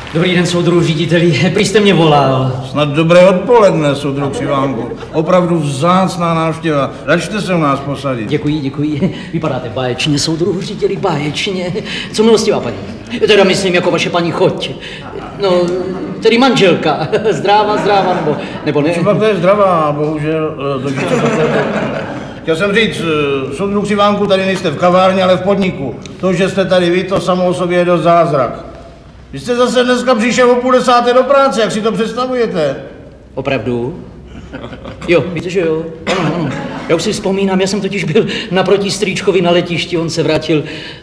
Dobrý den, soudruhu řediteli, prý jste mě volal. Snad dobré odpoledne, soudruh Křivánku. Opravdu vzácná návštěva. Račte se u nás posadit. Děkuji. Vypadáte báječně, soudruhu řediteli, báječně. Co milostivá paní? Teda myslím jako vaše paní choť. No, tedy manželka. Zdravá, nebo ne? Třeba to je zdravá, bohužel. Chtěl jsem říct, soudruh Křivánku, tady nejste v kavárně, ale v podniku. To, že jste tady vy, to samo o sobě je dost zázrak. Vy jste zase dneska přišel o 9:30 do práce, jak si to představujete? Opravdu? Jo, víte, že jo? Ano. Já už si vzpomínám, já jsem totiž byl naproti strýčkovi na letišti, on se vrátil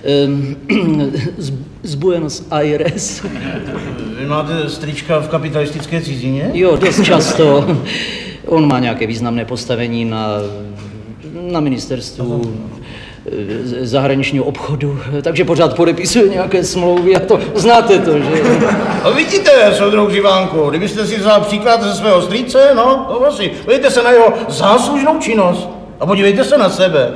z Buenos Aires. Vy máte strýčka v kapitalistické cizině? Jo, dost často. On má nějaké významné postavení na ministerstvu zahraničního obchodu, takže pořád podepisuje nějaké smlouvy a to znáte to, že? A vidíte, soudruh Křivánku, kdybyste si vzal příklad ze svého strýce, no, to vlastně, podívejte se na jeho záslužnou činnost a podívejte se na sebe.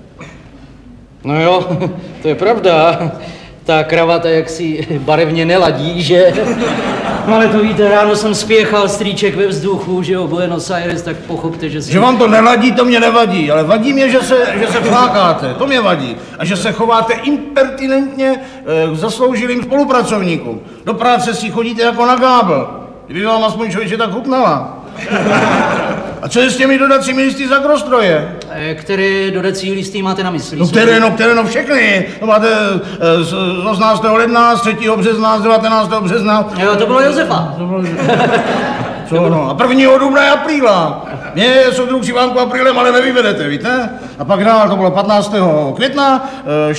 No jo, to je pravda. Ta kravata jaksi barevně neladí, že? No ale to víte, ráno jsem spěchal strýček ve vzduchu, že jo, Buenos Aires, tak pochopte, že Že vám to neladí, to mě nevadí, ale vadí mě, že se flákáte, to mě vadí. A že se chováte impertinentně k zasloužilým spolupracovníkům. Do práce si chodíte jako na gábl. Kdyby vám aspoň člověče tak chutnala. A co je s těmi dodacími listy z agrostroje? Které dodací listy máte na mysli? No všechny. To máte z 18. ledna, z 3. března, z 19. března. Jo, to bylo Josefa. Co no? A 1. dubna je apríla. Mě soudruh Křivánku aprílem ale nevyvedete, víte? A pak dál to bylo 15. května,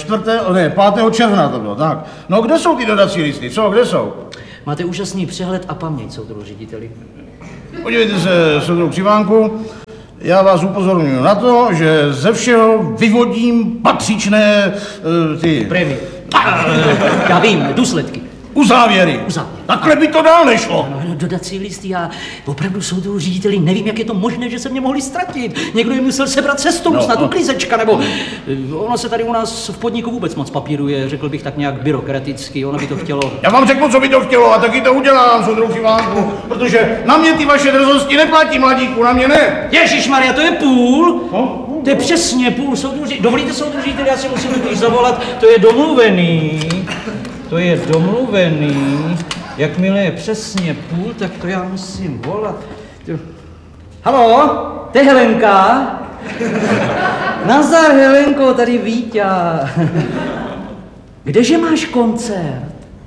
5. června to bylo, tak. No kde jsou ty dodací listy, kde jsou? Máte úžasný přehled a paměť, soudruhu řediteli. Podívejte se, soudruh Křivánku, já vás upozorňuji na to, že ze všeho vyvodím patřičné ty... Prémie. Já vím, důsledky. Uzávěry. Takhle by to dál nešlo. No, dodací listy, já opravdu soudruhu řediteli nevím, jak je to možné, že se mě mohli ztratit. Někdo je musel sebrat cestou, snad uklízečka, nebo ono se tady u nás v podniku vůbec moc papíruje, řekl bych tak nějak byrokraticky, ono by to chtělo. Já vám řeknu, co by to chtělo a taky to udělám, soudruh Křivánku, protože na mě ty vaše drzosti neplatí, mladíku, na mě ne. Ježišmarja, to je půl? To je přesně půl, dovolíte soudruhu řediteli, já si musím totiž zavolat, to je domluvený. Jakmile je přesně půl, tak to já musím volat. Haló, to je Helenka? Nazdar, Helenko, tady Víťa. Kdeže máš koncert?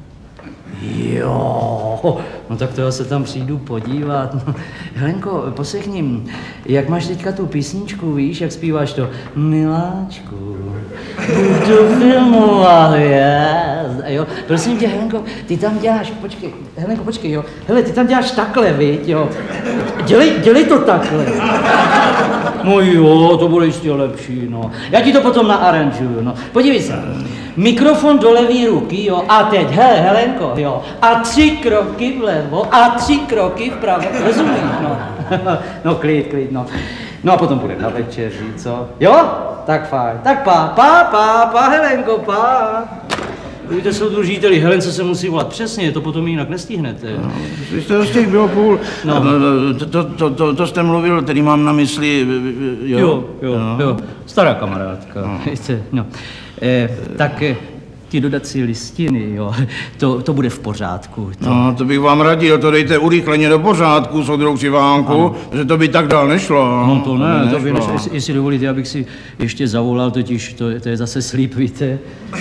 Jo, no tak to já se tam přijdu podívat. No, Helenko, poslechni, jak máš teďka tu písničku, víš, jak zpíváš to? Miláčku, budu filmovat, jo. Prosím tě, Helenko, ty tam děláš, počkej, jo. Hele, ty tam děláš takhle, viď, jo. Dělej to takhle. No jo, to bude ještě lepší, no. Já ti to potom naaranžuju, no. Podívej se. Mikrofon do levý ruky, jo, a teď, Helenko, jo, a 3 kroky vlevo a 3 kroky vpravo, rozumíš, no. No, klid, no. No a potom budeme na večeři, co? Jo? Tak fajn, tak pa, Helenko, pa. Víte, soudruhu řediteli, Helence se musí volat přesně, to potom jinak nestihnete. No, vy jste z těch bylo půl. No. To jste mluvil, tedy mám na mysli, jo? Jo, stará kamarádka, víte, no. Tak ty dodací listiny, jo, to bude v pořádku. No, to bych vám radil, to dejte urychleně do pořádku, soudruh Křivánku, že to by tak dál nešlo. No to ne, to by nešlo. Jestli dovolíte, já bych si ještě zavolal, totiž to je zase slib, víte.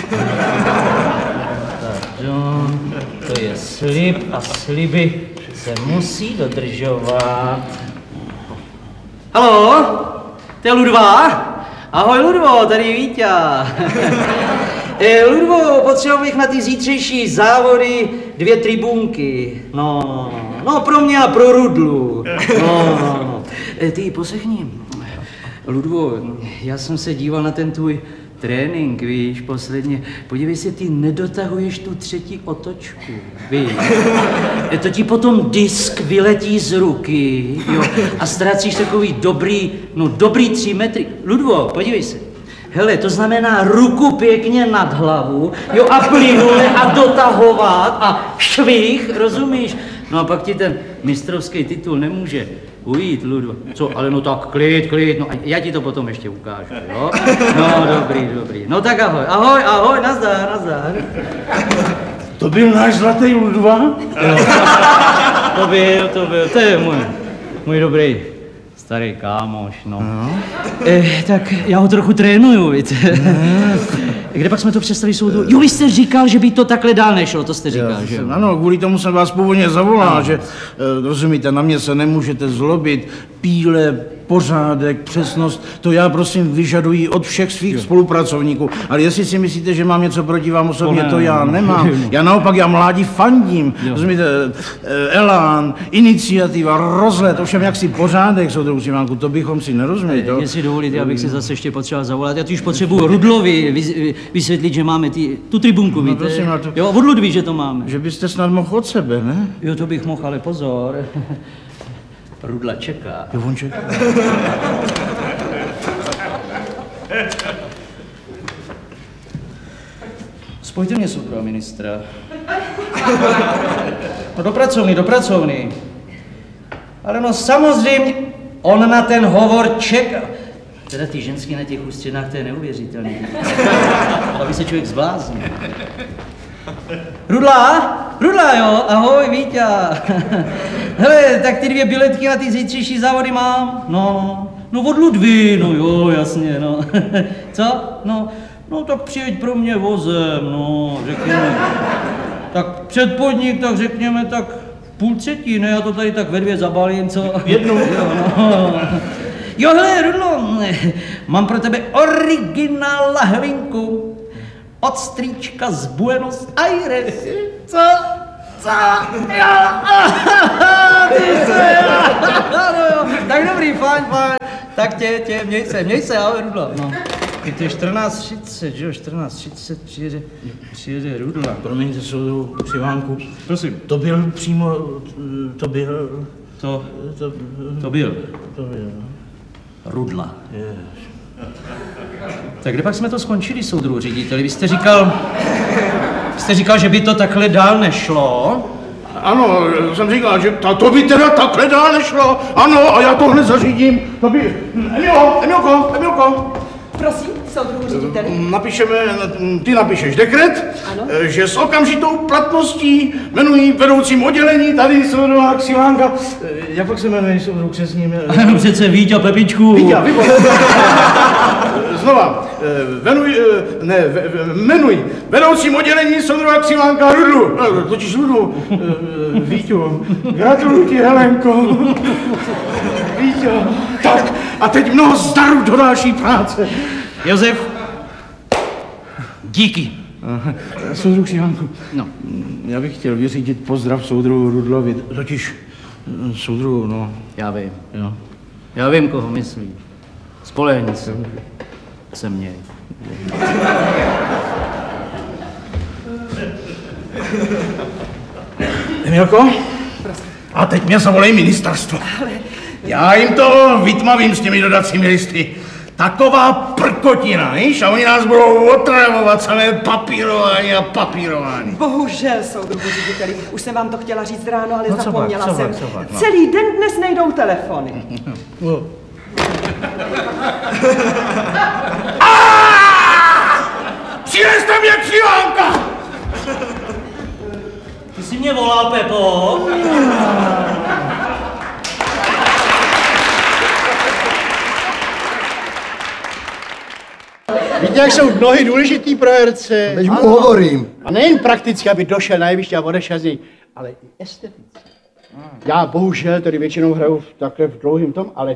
To je slib a sliby se musí dodržovat. Haló, to je Ludva? Ahoj Ludvo, tady Víťa. Ludvo, potřeboval bych na ty zítřejší závody 2 tribunky. No, pro mě a pro Rudlu. No. Ty poslechni, Ludvo, já jsem se díval na ten tvůj trénink, víš, posledně. Podívej se, ty nedotahuješ tu 3. otočku, víš. To ti potom disk vyletí z ruky, jo, a ztrácíš takový dobrý 3 metry. Ludvo, podívej se. Hele, to znamená ruku pěkně nad hlavu, jo, a plynule a dotahovat a švih, rozumíš? No a pak ti ten mistrovský titul nemůže ujít, Ludo. Co, ale no tak klid, no a já ti to potom ještě ukážu, jo? No, dobrý. No tak ahoj, nazdar. To byl náš zlatý Ludva? To byl, to je můj dobrý starý kámoš, no. Tak já ho trochu trénuju, víte. Kde pak jsme to přestali soudu? Jo, vy jste říkal, že by to takhle dál nešlo, to jste říkal, že jo? Ano, kvůli tomu jsem vás původně zavolal, že, rozumíte, na mě se nemůžete zlobit, píle, pořádek, přesnost, to já prosím vyžaduji od všech svých spolupracovníků. Ale jestli si myslíte, že mám něco proti vám osobně, to já nemám. Já naopak, já mládí fandím, rozumíte, elán, iniciativa, rozhled, ovšem jaksi pořádek, soudruhu Šimánku, to bychom si nerozuměli. Jestli dovolíte, já bych si zase ještě potřeboval zavolat. Já tu už potřebuji Rudlovi vysvětlit, že máme tu tribunku, víte? Prosím, jo, od Ludví, že to máme. Že byste snad mohl od sebe, ne? Jo, to bych mohl, ale pozor. Rudla čeká. Jo, on čeká. Spojte mě, soudruha ministra. No do pracovny. Ale no samozřejmě, on na ten hovor čeká. Teda ty ženský na těch ústřenách, to je neuvěřitelný. Aby se člověk zbláznil. Rudla, jo, ahoj, Víťa. Hele, tak ty 2 biletky na ty zítřejší závody mám. No od Ludví, no jo, jasně, no. Co? No tak přijeď pro mě vozem, no, řekněme. Tak před podnik, tak řekněme, tak 2:30, ne, já to tady tak ve 2 zabalím, co? Jednou. Jo, hele, Rudlo, mám pro tebe originál lahvinku od strýčka z Buenos Aires. Co? Jo, ty se, no, tak dobrý, fajn. Tak měj se, ahoj, Rudlo. No. Je to 14:30, že jo, 14:30 přijede Rudla. Promiňte, soudruhu Šimánku. Prosím. To byl přímo, to byl... Rudla. Yes. Tak kde pak jsme to skončili, soudruhu řediteli? Vy jste říkal, že by to takhle dál nešlo? Ano, jsem říkal, že to by teda takhle dál nešlo. Ano, a já to hned zařídím. To by... Emilko. Prosím, soudruhu řediteli. Ty napíšeš dekret, Ano. že s okamžitou platností jmenují vedoucím oddělení tady soudruha Xilánka. Jak pak se jmenuje soudruh křesním? Přece Víťa Pepičku. Víťa, znova, jmenuj vedoucím oddělení soudruha Xilánka Rudlu, totiž Rudlu, Víťu, gratuluji ti, Helenko. Víťo, tak a teď mnoho zdaru do další práce. Josef, díky. Soudruh Xilánku, No. já bych chtěl vyřídit pozdrav soudruhu Rudlovi, totiž soudruhu, no. Já vím. Jo. Já vím, koho myslí. Spolehni se měj. Emilko? A teď mě zavolej ministerstvo. Já jim to vytmavím s těmi dodacími listy. Taková prkotina, víš? A oni nás budou otravovat, samé papírování. Bohužel, soudruhu řediteli, už jsem vám to chtěla říct ráno, ale No, co zapomněla pak, jsem. co pak, no. Celý den dnes nejdou telefony. Přineste mě Xilánka! Ty jsi mě volal, Pepo? Víte, jak jsou nohy důležitý pro herce? Teď mu hovorím. A nejen prakticky, aby došel na jeviště a odešel z něj, ale i esteticky. Já bohužel tady většinou hraju takhle v dlouhým tom, ale...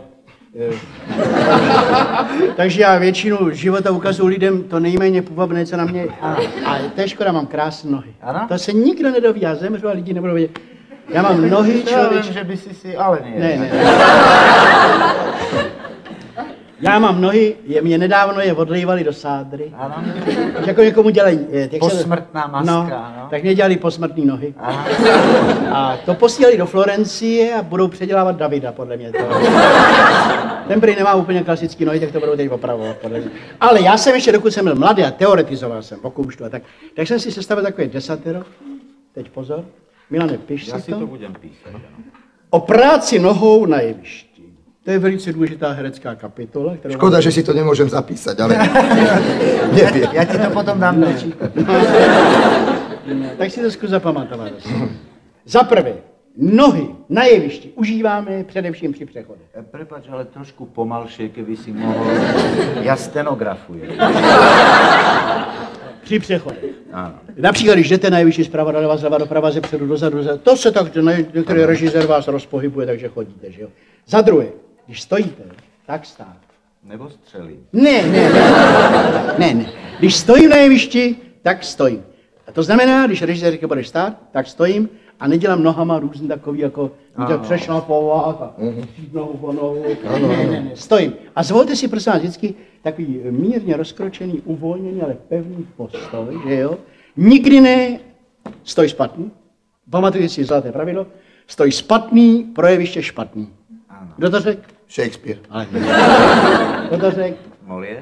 takže já většinu života ukazuju lidem to nejméně půvabné, co na mě. A to je škoda, mám krásné nohy. Ano? To se nikdo nedoví, já zemřu a lidi nebudou vědět. Já mám nohy, člověk... že by si ale Ne. Já mám nohy, mě nedávno je odlejvali do sádry. Ano. Jako někomu dělají... Posmrtná maska, no. Tak mě dělali posmrtný nohy. Aha. A to posílali do Florencie a budou předělávat Davida, podle mě. Ten prý nemá úplně klasický nohy, tak to budou teď opravovat, podle mě. Ale já jsem ještě, dokud jsem byl mladý a teoretizoval jsem o kumštu a tak jsem si sestavil takové desatero. Teď pozor. Milane, piš Já si si to. to budem písat. O práci nohou na jevišti. To je velice důležitá herecká kapitola. Škoda, že si to nemôžem zapísať, ale neviem. Já ti to potom dám do rečí. Tak si to zkus zapamatovat. Za prvé, nohy na jevišti užíváme především při přechodech. Prepač, ale trošku pomalšie, keby si mohl. Já stenografuji. Při přechodech. Ano. Například, když jdete na jevišti zprava doleva, zleva doprava, zepředu, dozadu, to se tak, některý režisér vás rozpohybuje, takže chodíte, že jo. Za druhé, když stojíte, tak stát. Nebo střely. Ne. Když stojím na jevišti, tak stojím. A to znamená, když režisér říká, budeš stát, tak stojím a nedělám nohama různý takový, jako přešlapovat a nohu po nohu. Ne, stojím. A zvolte si, prosím vás, vždycky takový mírně rozkročený, uvolněný, ale pevný postoj, že jo. Nikdy ne stoj špatný. Pamatujte si zlaté pravidlo. Stoj špatný, pro jeviště špatný. Ano. Kdo to řekl? Shakespeare. Kdo to řekl? Molière?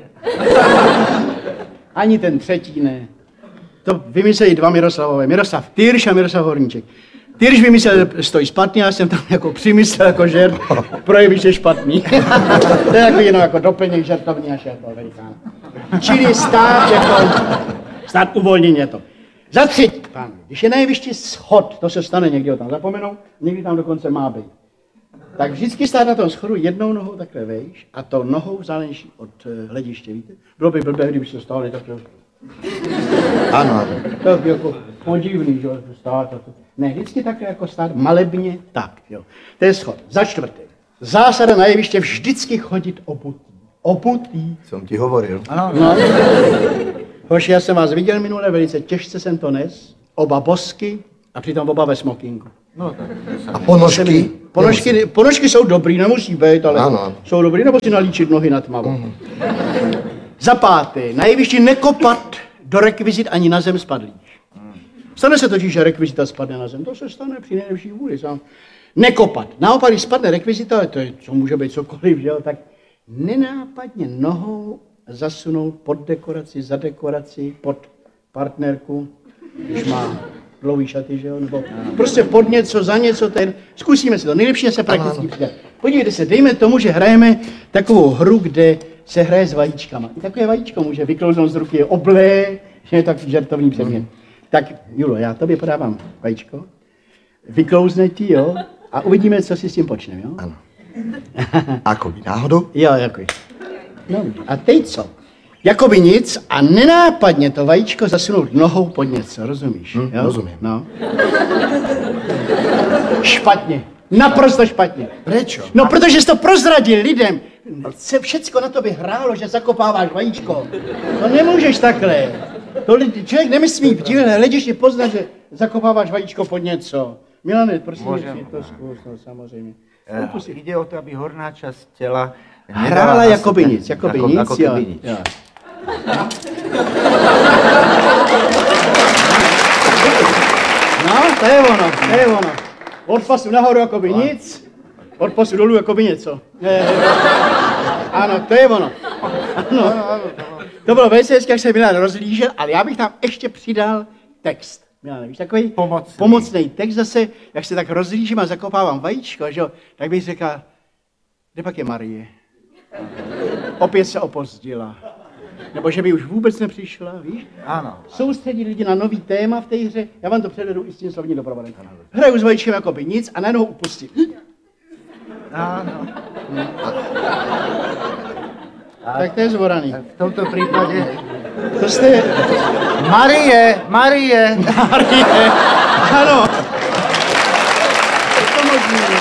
Ani ten třetí ne. To vymysleli dva Miroslavové. Miroslav Tyrš a Miroslav Horníček. Tyrš vymyslel, stoj špatný, já jsem tam jako přimyslel jako žert, pro jeviště špatný. To je jako jenom jako doplněk žertovní a šéf velikán. Čili stát uvolněně to. Za třetí, pán, když je na jevišti schod, to se stane, někdy ho tam zapomenou, někdy tam dokonce má být. Tak vždycky stát na tom schodu jednou nohou takhle vejš a to nohou záleží od hlediště, víte? Bylo by blbé, kdyby se stáli takhle. Áno. To by jako podivný, že stát a to. Ne, vždycky takhle jako stát malebně tak, jo. To je schod. Za čtvrté. Zásada na jeviště vždycky chodit obutý. Obutý. Som ti hovoril. Ano. No. Hoši, já jsem vás viděl minule, velice těžce jsem to nes. Oba bosky a přitom oba ve smokinku. No tak. A ponožky? Ponožky jsou dobrý, nemusí být, ale ano. Jsou dobrý, nebo si nalíčit nohy na tmavo. Za páté, na jevišti nekopat do rekvizit ani na zem spadlých. Stane se totiž, že rekvizita spadne na zem, to se stane při nejlepší vůli sám. Nekopat. Naopak, když spadne rekvizita, to je, co může být cokoliv, že jo, tak nenápadně nohou zasunout pod dekoraci, za dekoraci, pod partnerku, když má dlouhý šaty, že jo, nebo prostě pod něco, za něco, zkusíme si to, nejlepší je se prakticky přidat. Podívejte se, dejme tomu, že hrajeme takovou hru, kde se hraje s vajíčkama. I takové vajíčko může vyklouznout z ruky, je oblé, že je tak žertovný předmět. Tak, Julo, já tobě podávám vajíčko, vyklouzne ti, jo, a uvidíme, co si s tím počneme, jo? Áno. Ako by náhodou? Jo, jako. No, a teď co? Jakoby nic a nenápadně to vajíčko zasunout nohou pod něco, rozumíš? Jo? Rozumím. No. Špatně. Naprosto špatně. Prečo? No, protože jsi to prozradil lidem. Se všecko na tobě hrálo, že zakopáváš vajíčko. No nemůžeš takhle. To člověk nemyslí, lidi poznat, že zakopáváš vajíčko pod něco. Milane, prosím, si to zkus, no, samozřejmě. Jde o to, aby horná část těla hrála jakoby nic, jo. Jo. No, to je ono. Od pasu nahoru jakoby nic, od pasu dolů jakoby něco. Ano, to je ono. Ano. To bylo velice hezky, jak se Milan rozlížel, ale já bych tam ještě přidal text. Milane, víš, takový pomocný text zase, jak se tak rozlížím a zakopávám vajíčko, že jo, tak bych řekl, kde pak je Marie? Opět se opozdila. Nebo že by už vůbec nepřišla, víš? Ano. Soustředí lidi na nový téma v té hře, já vám to předvedu i s tím slovním doprovodem. Hraju s vajíčkem jako by nic a najednou upustí. Ano. Tak to je zvoraný. V tomto případě... To jste... Marie! Ano. To možný.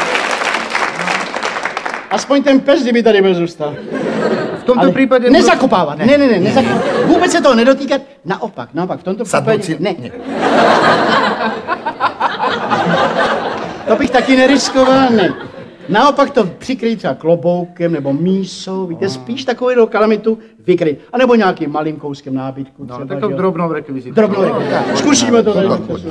Aspoň ten pes, kdyby tady byl zůstal. V tomto případě... Nezakopávat. Ne, nezakopávat. Vůbec se toho nedotýkat. Naopak, v tomto případě... Ne. To bych taky neriskoval, ne. Naopak to přikryj třeba kloboukem nebo mísou, víte, spíš takovou kalamitu vykryj. A nebo nějakým malým kouskem nábytku. No, třeba, takovou že jo. drobnou rekvizitu. Drobnou rekvizitu. Zkusíme to tady.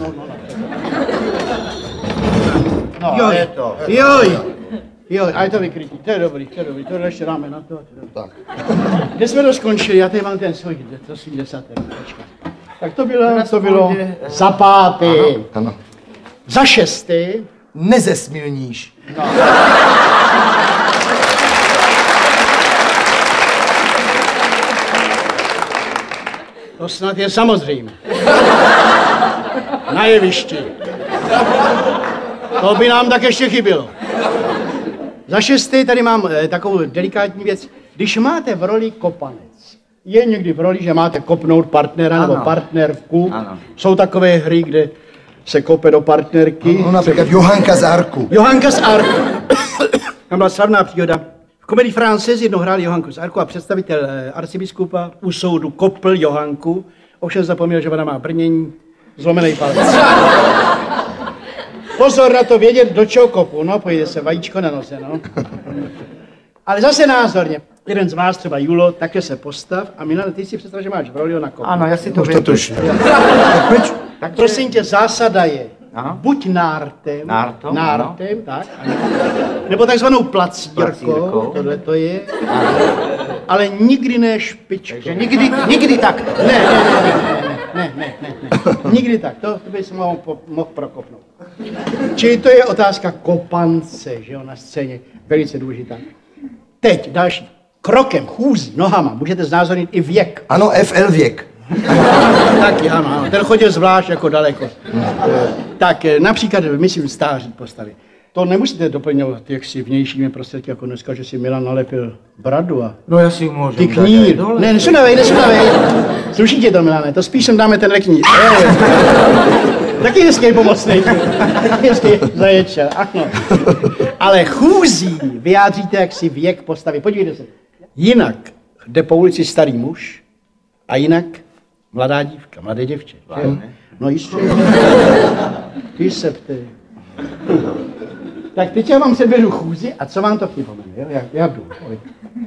No, Jo, je to. Jo, a je to vykrytí, to je dobrý, to ještě dáme na to. Tak. Kde jsme to skončili? Já tady mám ten svůj desátý. Tak to bylo za pátý. Ano. Za šestý. Nezesmilníš. To snad je samozřejmé. Na jevišti. To by nám tak ještě chybělo. Za šestý tady mám takovou delikátní věc. Když máte v roli kopanec, je někdy v roli, že máte kopnout partnera nebo partnerku. Ano. Jsou takové hry, kde se kope do partnerky. No, například Johanka z Arku. Johanka z Arku. Tam byla slavná příhoda. V komedii Frances jednou hráli Johanku z Arku a představitel arcibiskupa u soudu kopl Johanku, ovšem zapomněl, že ona má brnění, zlomený palec. Pozor na to vědět, do čeho kopu, no, pojde se vajíčko na nose, no. Ale zase názorně, jeden z vás, třeba Julo, také se postav a Milane, ty si představ, že máš v roli na kopu. Ano, já si to Už to vím. tuším. Takže... Prosím tě, zásada je, Aha. buď nártem, Nártem, tak, nebo takzvanou placírkou, Placírkou. tohle to je, ale nikdy ne špičkou. Takže nikdy tak. Ne. Nikdy tak, to by se mohl prokopnout. Čili to je otázka kopance, že jo, na scéně, velice důležitá. Teď další. Krokem, chůzí, nohama, můžete znázornit i věk. Ano, FL věk. Taky, ano, ten chodil zvlášť jako daleko. Tak například, myslím, stáří postavy. To nemusíte doplňovat jaksi vnějšími prostředky, jako dneska, že si Milan nalepil bradu a No já si můžu. ty knír. Ne, nesundavej. Sluší tě to, Milane, to spíš sem dáme tenhle knír. Taky hezký pomocný. Taky hezký zaječel, ano. Ale chůzí vyjádříte jaksi věk postavy. Podívejte se. Jinak jde po ulici starý muž a jinak mladá dívka, mladé děvče. No jistě. Ty se ptej. Tak teď já vám předvedu chůzi a co vám to připomene, jo? Já jdu.